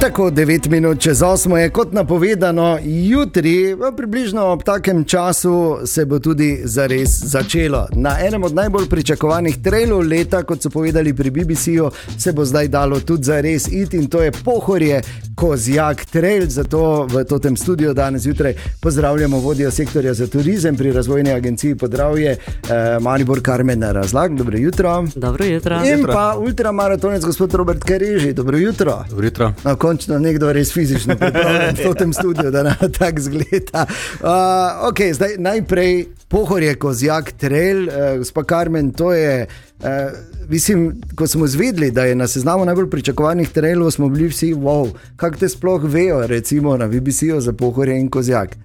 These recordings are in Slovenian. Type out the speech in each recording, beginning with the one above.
Tako 9 minut čez 8 je kot napovedano, jutri, približno ob takem času, se bo tudi zares začelo. Na enem od najbolj pričakovanih trailov leta, kot so povedali pri BBC-ju, se bo zdaj dalo tudi zares iti in to je Pohorje Kozjak trail. Zato v tem studiu danes zjutraj pozdravljamo vodjo sektorja za turizem pri Razvojni agenciji Podravje, Maribor Karmen Razlag. Dobro jutro. Dobro jutro. In pa ultramaratonec gospod Robert Kereži. Dobro jutro. Dobro jutro. No, končno nekdo res fizično pripravljen v tem studiu, da nam tako zgleda. Ok, zdaj najprej Pohorje Kozjak trail. Gospa Karmen, to je... mislim, ko smo izvedeli, da je na seznamu najbolj pričakovanih trailov, smo bili vsi, wow, kako te sploh vejo, recimo na BBC-ju za Pohorje in Kozjak?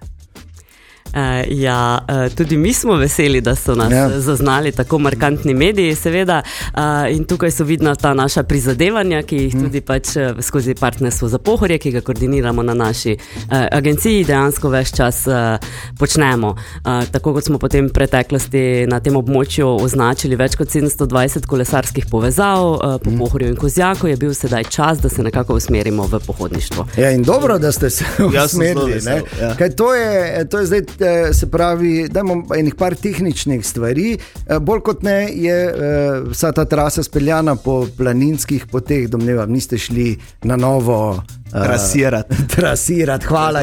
Tudi mi smo veseli, da so nas zaznali tako markantni mediji, seveda, in tukaj so vidna ta naša prizadevanja, ki jih tudi pač skozi partnerstvo za Pohorje, ki ga koordiniramo na naši agenciji, dejansko ves čas počnemo. Tako kot smo potem v preteklosti na tem območju označili več kot 720 kolesarskih povezav po Pohorju in Kozjaku, je bil sedaj čas, da se nekako usmerimo v pohodništvo. Ja, in dobro, da ste se usmerili, ne? Kaj to je zdaj, se pravi, dajmo enih par tehničnih stvari. Bolj kot ne je vsa ta trasa speljana po planinskih poteh, domnevam, niste šli na novo trasirati, hvala.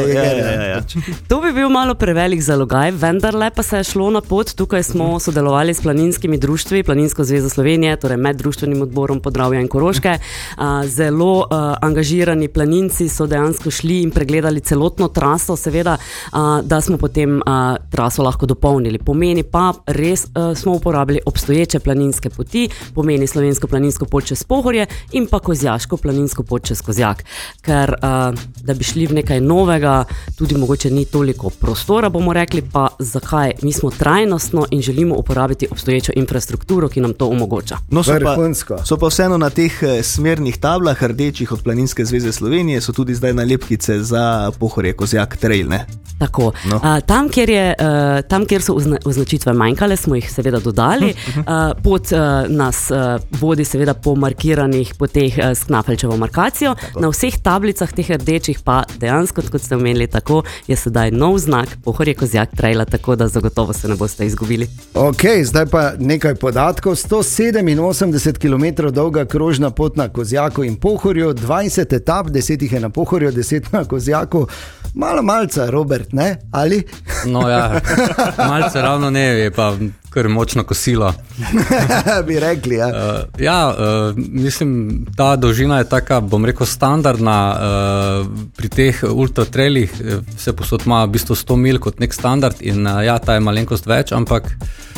To bi bil malo prevelik zalogaj, vendarle pa se je šlo na pot. Tukaj smo sodelovali s planinskimi društvi, Planinsko zvezo Slovenije, torej Meddruštvenim odborom Podravja in Koroške. Zelo angažirani planinci so dejansko šli in pregledali celotno traso, seveda, da smo potem traso lahko dopolnili. Pomeni pa, res smo uporabili obstoječe planinske poti, pomeni slovensko planinsko pot čez Pohorje in pa kozjaško planinsko pot čez Kozjak. Ker da bi šli v nekaj novega, tudi mogoče ni toliko prostora, bomo rekli, pa zakaj? Mi smo trajnostno in želimo uporabiti obstoječo infrastrukturo, ki nam to omogoča. No, so pa vseeno na teh smernih tablah, rdečih od Planinske zveze Slovenije, so tudi zdaj nalepkice za Pohorje Kozjak trail, ne? Tako. No. Tam, kjer so označitve manjkale, smo jih seveda dodali. Pot nas vodi seveda po markiranih poteh s Knafelčevo markacijo. Tako. Na vseh tablicah teh rdečih pa dejansko, kot ste omenili, tako je sedaj nov znak Pohorje Kozjak traila, tako da zagotovo se ne boste izgubili. Ok, zdaj pa nekaj podatkov. 187 km dolga krožna pot na Kozjaku in Pohorju, 20 etap, 10 jih je na Pohorju, 10 na Kozjaku. Malca, Robert, ne? Ali? No ja, malce ravno ne, je pa kar močno kosilo. Bi rekli, ja. Mislim, ta dolžina je taka, bom rekel, standardna. Pri teh ultratrailih se posod ima v bistvu 100 mil kot nek standard in ta je malenkost več, ampak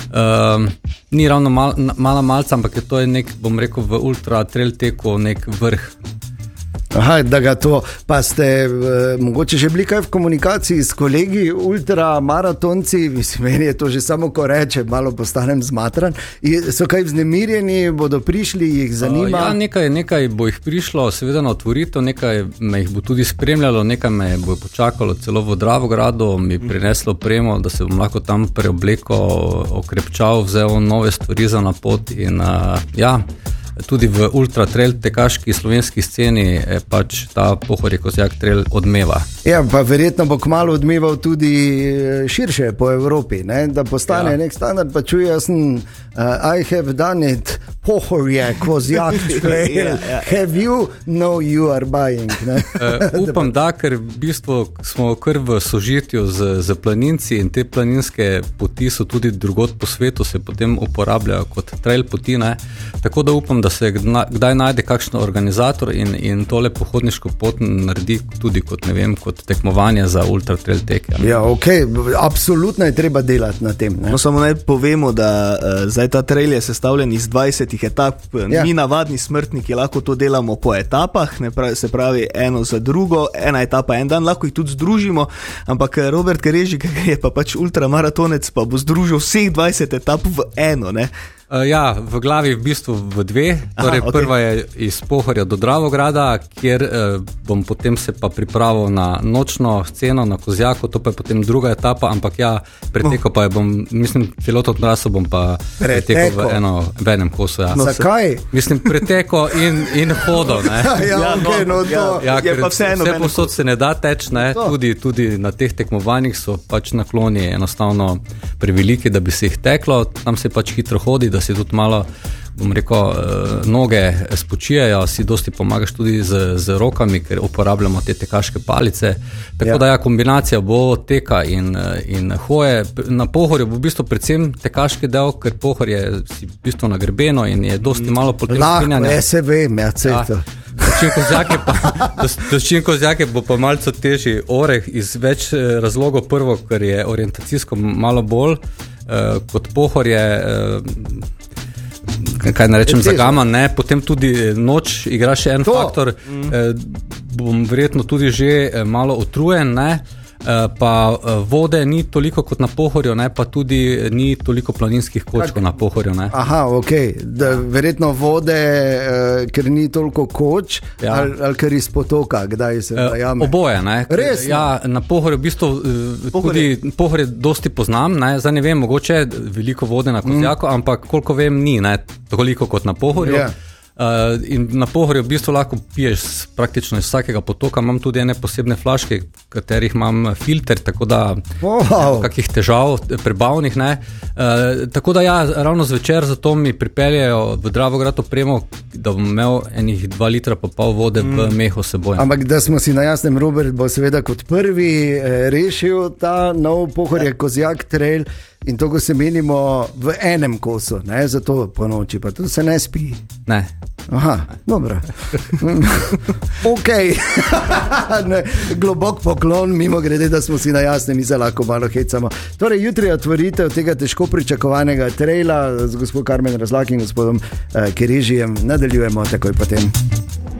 ni ravno malca, ampak to je nek, bom rekel, v ultratrail teku nek vrh. Aha, da ga to, pa ste mogoče že bili kaj v komunikaciji s kolegi ultramaratonci, mislim, meni je to že samo ko reče, malo postanem zmatran, so kaj vznemirjeni, bodo prišli, jih zanima? Ja, nekaj bo jih prišlo, seveda na otvoritev, nekaj me jih bo tudi spremljalo, nekaj me bo počakalo celo v Dravogradu, mi prineslo opremo, da se bom lahko tam preobleko, okrepčal, vzel nove stvari za na pot in tudi v ultratrail tekaški slovenski sceni pač ta Pohorje Kozjak trail odmeva. Ja, pa verjetno bo kmalu odmeval tudi širše po Evropi, ne? Da postane nek standard, pa čuje, jaz sem I have done it, Pohorje Kozjak trail, have you? No, you are buying. Upam, da, ker v bistvu smo kar v sožitju z planinci in te planinske poti so tudi drugod po svetu, se potem uporabljajo kot trail poti, ne? Tako da upam, da se kdaj najde kakšen organizator in tole pohodniško pot naredi tudi kot, ne vem, kot tekmovanje za ultratrail teke. Ja, okej, absolutno je treba delati na tem, ne? No, samo naj povemo, da zdaj ta trail je sestavljen iz 20 etap. Mi navadni smrtniki lahko to delamo po etapah, se pravi eno za drugo, ena etapa en dan, lahko jih tudi združimo, ampak Robert Kereži, ki je pa pač ultramaratonec, pa bo združil vseh 20 etap v eno, ne? Ja, v glavi v bistvu v dve. Torej, prva je iz Pohorja do Dravograda, kjer bom potem se pa pripravil na nočno sceno na Kozjaku, to pa je potem druga etapa, ampak pretekel pa bom, mislim, celotno traso bom pa pretekel v enem kosu. Ja. Zakaj? Mislim, pretekel in hodil. Je pa vseeno. Vse posod se ne da teč, tudi na teh tekmovanjih so pač nakloni enostavno preveliki, da bi se jih teklo, tam se pač hitro hodi, da si tudi malo, bom rekel, noge spočijajo, si dosti pomagaš tudi z rokami, ker uporabljamo te tekaške palice, tako da kombinacija bo teka in hoje. Na Pohorju bo v bistvu predvsem tekaški del, ker Pohor je v bistvu nagrebeno in je dosti malo potem spinjanja. Lahko, se vem, Doščin Kozjake bo pa malce težji oreh iz več razlogov. Prvo, ker je orientacijsko malo bolj kot Pohor je, kaj ne rečem, zagaman, potem tudi noč igra še en faktor, bom verjetno tudi že malo utrujen, pa vode ni toliko kot na Pohorju, pa tudi ni toliko planinskih koč kot na Pohorju. Aha, verjetno vode, ker ni toliko koč, ali ker iz potoka, kdaj se najame? Oboje, Res? Ja, na Pohorju v bistvu tudi Pohorje dosti poznam, zdaj ne vem, mogoče veliko vode na Kozjaku, ampak koliko vem, ni toliko kot na Pohorju. In na Pohorju v bistvu lahko piješ praktično iz vsakega potoka. Imam tudi ene posebne flaške, v katerih imam filter, tako da kakih težav prebavnih. Tako da ravno zvečer zato mi pripeljajo v Dravograd opremo, da bom imel enih 2 litra pa pol vode v mehu seboj. Ampak da smo si na jasnem, Robert bo seveda kot prvi rešil ta nov Pohorje Kozjak trail. In to, ko se menimo v enem kosu, zato po noči, pa tudi se ne spi. Ne. Aha, dobro. Globok poklon, mimo grede, da smo si na jasnem, mi se lahko malo hecamo. Torej, jutri je otvoritev tega težko pričakovanega traila z gospod Karmen Razlak in gospodom Kerežijem. Nadaljujemo takoj potem.